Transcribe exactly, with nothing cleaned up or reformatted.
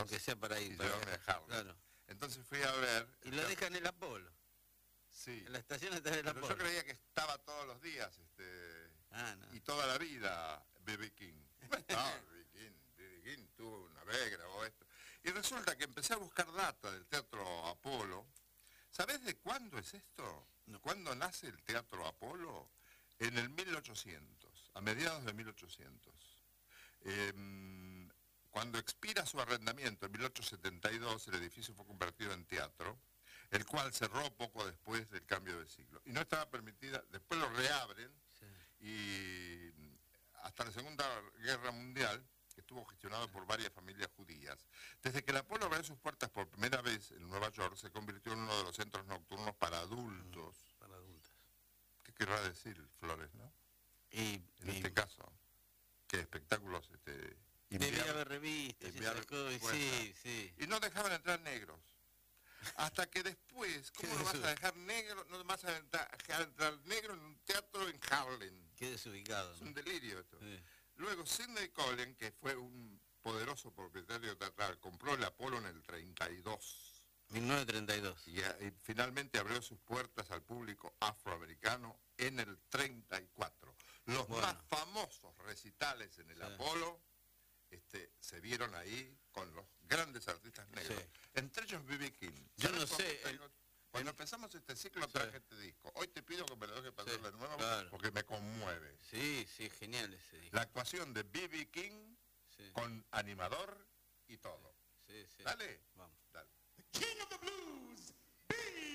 Aunque sea para ir. y Para llevarme a Harlem. Claro. Entonces fui a ver... Y lo dejan en el Apolo. Sí. En la estación está en el Pero Apolo. yo creía que estaba todos los días, este, Ah, no. y toda la vida B B King. No estaba B B King, B B King tuvo una vez, grabó esto. Y resulta que empecé a buscar data del Teatro Apolo. ¿Sabés de cuándo es esto? No. ¿Cuándo nace el Teatro Apolo? En el mil ochocientos, a mediados de mil ochocientos. Eh, cuando expira su arrendamiento en mil ochocientos setenta y dos, el edificio fue convertido en teatro, el cual cerró poco después del cambio de siglo. Y no estaba permitida, después lo reabren, sí. Y hasta la Segunda Guerra Mundial, que estuvo gestionado por varias familias judías. Desde que el Apolo abrió sus puertas por primera vez en Nueva York, se convirtió en uno de los centros nocturnos para adultos. Mm, para adultos. ¿Qué querrá decir, Flores, no? Y, en y, este caso, ¿qué espectáculos? Este, debía haber revistas, enviar, y sí, sí. Y no dejaban entrar negros. Hasta que después, ¿cómo no vas a dejar negro? No vas a dejar entrar negro en un teatro en Harlem. Qué desubicado. Es ¿no? un delirio esto. Sí. Luego Sidney Collen, que fue un poderoso propietario teatral, compró el Apolo en el treinta y dos. mil novecientos treinta y dos. Y, y finalmente abrió sus puertas al público afroamericano en el treinta y cuatro. Los bueno. más famosos recitales en el sí. Apolo este, se vieron ahí con los grandes artistas negros. Sí. Entre ellos B B King. Yo no sé. Tengo, el, cuando el, empezamos este ciclo traje sí. este disco. Hoy te pido que me lo dejes pasar sí, de nuevo claro. porque me conmueve. Sí, sí, genial ese disco. La actuación de B B King sí. con animador y todo. Sí, sí. Dale. Vamos. Dale. The King of the Blues.